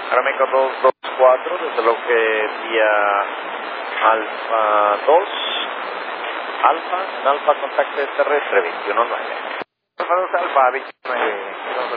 Aeroméxico 224, desde lo que vía Alfa 2, Alfa, en Alfa contacto terrestre 219. Alfa 2, Alfa 29.